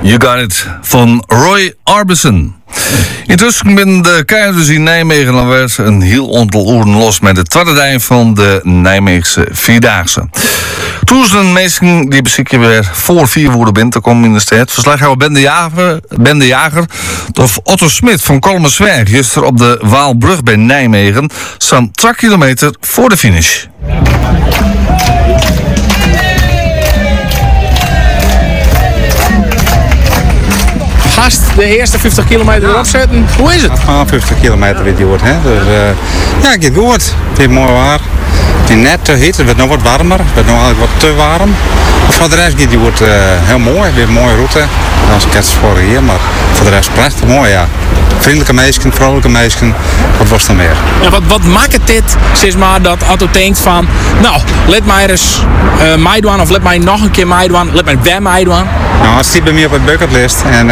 You Got It van Roy Orbison. Intussen ben de keizers in Nijmegen alweer een heel aantal uren los met de tweede dag van de Nijmeegse Vierdaagse. Duizenden mensen die beschikken weer voor 4 uur binnen te komen in de stad. Verslaghouder Ben de Jager of Otto Smit van Kolmersweg gisteren op de Waalbrug bij Nijmegen staan 2 kilometer voor de finish. Gast, de eerste 50 kilometer erop zetten. Hoe is het? 50 kilometer weer duurt, hè. Dus ja, het gaat goed. Het is mooi waar. Het is net te heet, het wordt nog wat warmer. Het wordt nog eigenlijk wat te warm. Maar voor de rest gaat het heel mooi. Weer een mooie route. Als ik het vorig hier, maar voor de rest prachtig mooi, ja. Vriendelijke mensen, vrolijke mensen. Wat was er meer? Ja, wat maakt het dit, zeg maar, dat Otto denkt van... Nou, let mij eens meedoen of let mij nog een keer meedoen. Let mij weer meedoen. Nou, het staat bij mij op het bucketlist. En